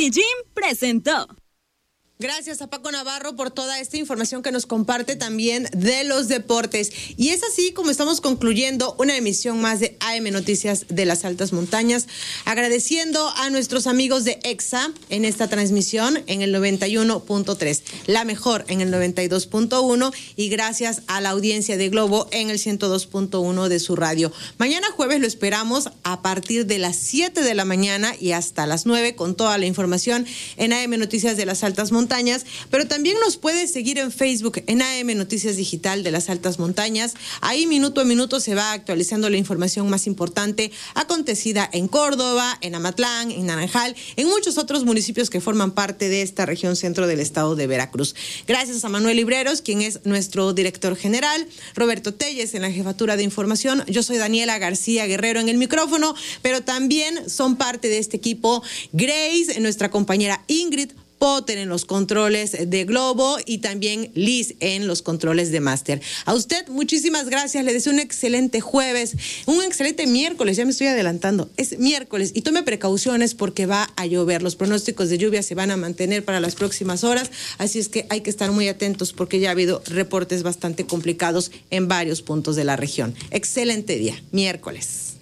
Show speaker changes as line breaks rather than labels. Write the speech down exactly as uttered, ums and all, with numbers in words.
Pidgin presentó.
Gracias a Paco Navarro por toda esta información que nos comparte también de los deportes. Y es así como estamos concluyendo una emisión más de A M Noticias de las Altas Montañas, agradeciendo a nuestros amigos de EXA en esta transmisión en el noventa y uno punto tres, La Mejor en el noventa y dos punto uno y gracias a la audiencia de Globo en el ciento dos punto uno de su radio. Mañana jueves lo esperamos a partir de las siete de la mañana y hasta las nueve con toda la información en A M Noticias de las Altas Montañas. Pero también nos puedes seguir en Facebook en A M Noticias Digital de las Altas Montañas. Ahí minuto a minuto se va actualizando la información más importante acontecida en Córdoba, en Amatlán, en Naranjal, en muchos otros municipios que forman parte de esta región centro del estado de Veracruz. Gracias a Manuel Libreros, quien es nuestro director general, Roberto Telles en la jefatura de información. Yo soy Daniela García Guerrero en el micrófono, pero también son parte de este equipo Grace, nuestra compañera Ingrid, Potter en los controles de Globo y también Liz en los controles de Máster. A usted muchísimas gracias, le deseo un excelente jueves, un excelente miércoles, ya me estoy adelantando, es miércoles y tome precauciones porque va a llover, los pronósticos de lluvia se van a mantener para las próximas horas, así es que hay que estar muy atentos porque ya ha habido reportes bastante complicados en varios puntos de la región. Excelente día, miércoles.